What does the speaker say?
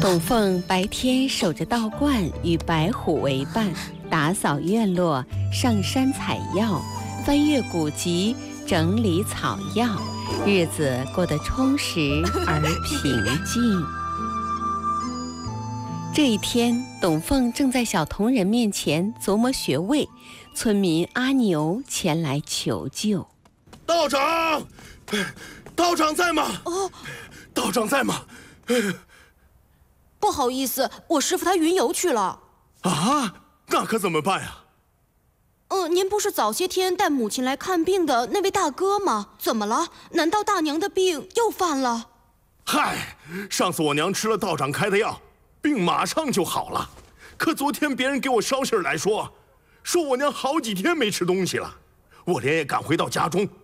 董凤白天守着道观，与白虎为伴，打扫院落，上山采药，翻阅古籍，整理草药，日子过得充实而平静。这一天，董凤正在小铜人面前琢磨穴位，村民阿牛前来求救。 道长，道长在吗？ 哦， 道长在吗？ 不好意思，我师父他云游去了。 啊，那可怎么办呀？ 您不是早些天带母亲来看病的那位大哥吗？怎么了？难道大娘的病又犯了？ 嗨，上次我娘吃了道长开的药，病马上就好了。可昨天别人给我捎信来说我娘好几天没吃东西了。我连夜赶回到家中，